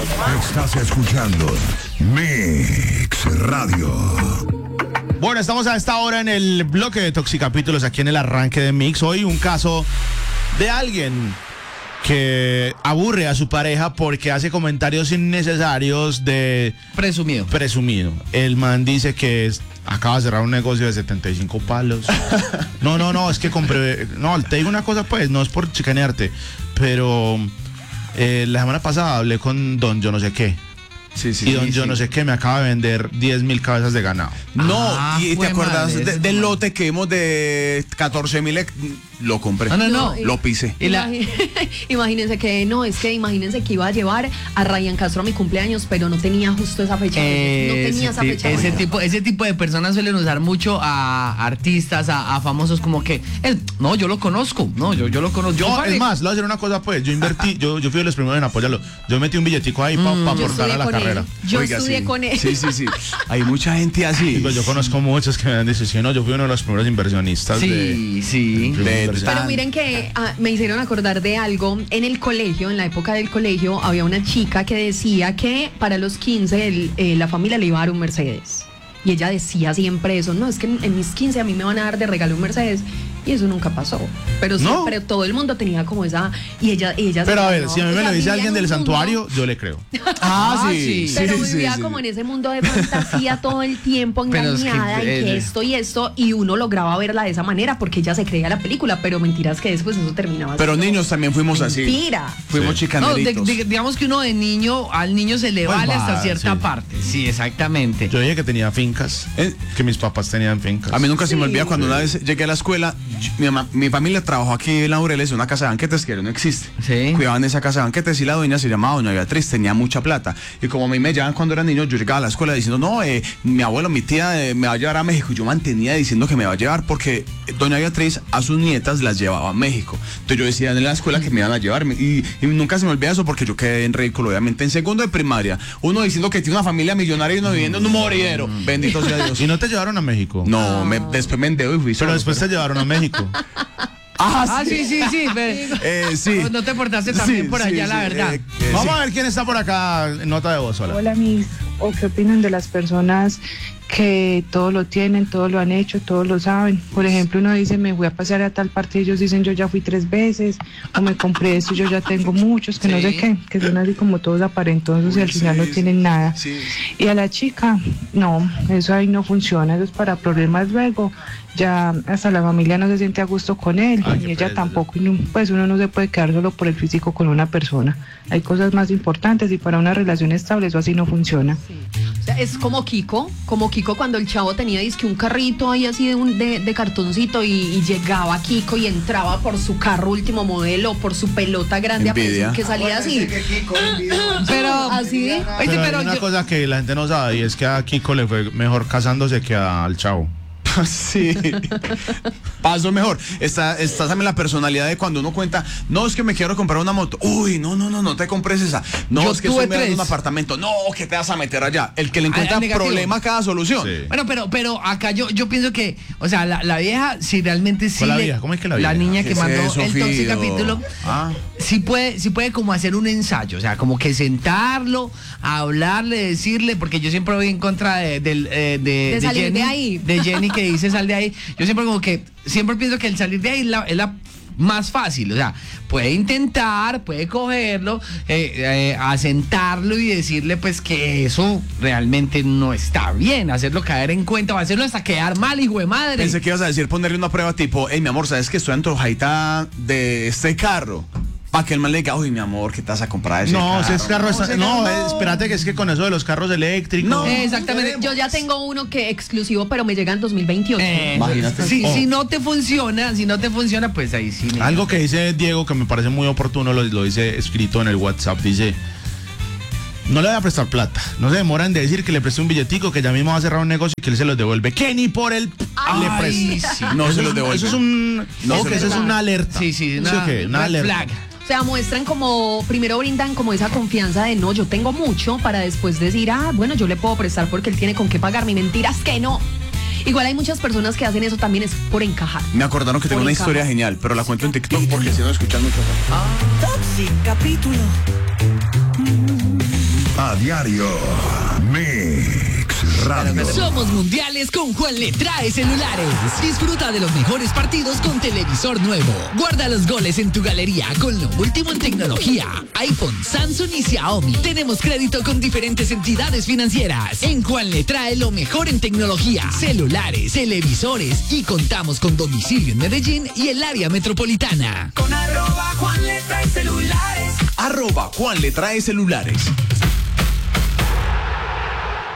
Estás escuchando Mix Radio. Bueno, estamos a esta hora en el bloque de Toxicapítulos aquí en el arranque de Mix. Hoy un caso de alguien que aburre a su pareja porque hace comentarios innecesarios de... Presumido. El man dice que acaba de cerrar un negocio de 75 palos. No, es que compré... No, te digo una cosa pues, no es por chicanearte, pero la semana pasada hablé con don yo no sé qué. Y don yo no sé qué me acaba de vender 10,000 cabezas de ganado. No, y te acuerdas del lote que vimos de 14,000, lo compré. No. Lo pisé. Imagínense que iba a llevar a Ryan Castro a mi cumpleaños, pero no tenía justo esa fecha. No tenía esa fecha. Ese tipo de personas suelen usar mucho a artistas, a famosos, como que no, yo lo conozco. No, yo lo conozco. Es más, le voy a decir una cosa pues, yo invertí, yo fui de los primeros en apoyarlo. Yo metí un billetico ahí para aportar a la carrera. Yo estudié con él. Sí. Hay mucha gente así. Pues yo conozco muchos que me han dicho, no, yo fui uno de los primeros inversionistas. Pero miren que me hicieron acordar de algo. En el colegio, en la época del colegio, había una chica que decía que para los 15 la familia le iba a dar un Mercedes. Y ella decía siempre eso, no, es que en mis 15 a mí me van a dar de regalo un Mercedes. Y eso nunca pasó. Pero sí, ¿no? Pero todo el mundo tenía como esa... Y ella pero a ver, si a mí me lo dice alguien del santuario, yo le creo. Sí. Pero vivía como en ese mundo de fantasía todo el tiempo, engañada, en que esto y esto, y uno lograba verla de esa manera porque ella se creía la película, pero mentiras que después eso terminaba. Pero niños también fuimos mentira. Así. Fuimos chicaneritos. Digamos que uno de niño, al niño se le vale hasta cierta parte. Sí, exactamente. Yo dije que tenía fincas, que mis papás tenían fincas. A mí nunca se me olvida cuando una vez llegué a la escuela, mi familia trabajó aquí en Laureles, una casa de banquetes que no existe. Sí. Cuidaban esa casa de banquetes y la dueña se llamaba doña Beatriz, tenía mucha plata. Y como a mí me llevaban cuando era niño, yo llegaba a la escuela diciendo, no, mi abuelo, mi tía me va a llevar a México. Y yo mantenía diciendo que me va a llevar porque doña Beatriz a sus nietas las llevaba a México. Entonces yo decía en la escuela que me iban a llevar. Y nunca se me olvida eso porque yo quedé en ridículo, obviamente. En segundo de primaria, uno diciendo que tiene una familia millonaria y uno viviendo en un moridero. Bendito sea Dios. ¿Y no te llevaron a México? No, después me endeudé y fui solo. Pero después te llevaron a México. Sí. No te portaste también por allá, la verdad. Vamos a ver quién está por acá en nota de voz. Hola, mis. ¿O qué opinan de las personas que todo lo tienen, todo lo han hecho, todo lo saben? Por ejemplo, uno dice, me voy a pasar a tal parte, y ellos dicen, yo ya fui 3 veces, o me compré esto, yo ya tengo muchos, que no sé qué, que son así como todos aparentosos y al final no tienen nada. Y a la chica, no, eso ahí no funciona, eso es para problemas luego. Ya hasta la familia no se siente a gusto con él y ella tampoco, pues uno no se puede quedar solo por el físico con una persona. Hay cosas más importantes y para una relación estable eso así no funciona. Sí. O sea, es como Kiko cuando el chavo tenía dizque un carrito ahí así de cartoncito y llegaba Kiko y entraba por su carro último modelo, por su pelota grande que salía así. Pero así. Pero hay una cosa que la gente no sabe y es que a Kiko le fue mejor casándose que al chavo. Sí, paso mejor. Está también la personalidad de cuando uno cuenta, no, es que me quiero comprar una moto. Uy, no te compres esa. No, es que estoy mirando un apartamento. No, que te vas a meter allá. El que le encuentra problema a cada solución. Sí. Bueno, pero acá yo pienso que, o sea, la vieja, si realmente sí. ¿La vieja? ¿Cómo es que la vieja? La niña que mandó eso, el Toxicapítulo, sí puede como hacer un ensayo, o sea, como que sentarlo, hablarle, decirle, porque yo siempre voy en contra de salir Jenny, de ahí. de Jenny que dice sal de ahí. Yo siempre pienso que el salir de ahí es la más fácil, o sea, puede intentar, puede cogerlo, asentarlo y decirle pues que eso realmente no está bien, hacerlo caer en cuenta o hacerlo hasta quedar mal, hijo de madre. Pensé que ibas a decir ponerle una prueba tipo, hey mi amor, ¿sabes que estoy antojadita de este carro? Para que el man le diga, uy, mi amor, ¿qué te vas a comprar ese carro? Ese carro espérate, que es que con eso de los carros eléctricos. No, exactamente. Yo ya tengo uno que exclusivo, pero me llega en 2028. Imagínate. Si no te funciona, pues ahí sí. Algo que dice Diego que me parece muy oportuno, lo dice escrito en el WhatsApp, dice: no le voy a prestar plata, no se demora en decir que le preste un billetico, que ya mismo va a cerrar un negocio y que él se los devuelve, que ni por el le preste. Sí. No se los devuelve. Eso es eso es una alerta. Sí, una alerta. Flag. O sea, muestran como, primero brindan como esa confianza de no, yo tengo mucho, para después decir, bueno, yo le puedo prestar porque él tiene con qué pagarme. Mentiras que no. Igual hay muchas personas que hacen eso también es por encajar. Me acordaron que tengo una historia genial, pero la cuento en TikTok porque si no escuchan mucho. Toxicapítulo. A diario. Mix Radio. Somos mundiales con Juan Le Trae Celulares. Disfruta de los mejores partidos con televisor nuevo. Guarda los goles en tu galería con lo último en tecnología. iPhone, Samsung y Xiaomi. Tenemos crédito con diferentes entidades financieras. En Juan Le Trae lo mejor en tecnología, celulares, televisores y contamos con domicilio en Medellín y el área metropolitana. Con @Juan Le Trae Celulares. @Juan Le Trae Celulares.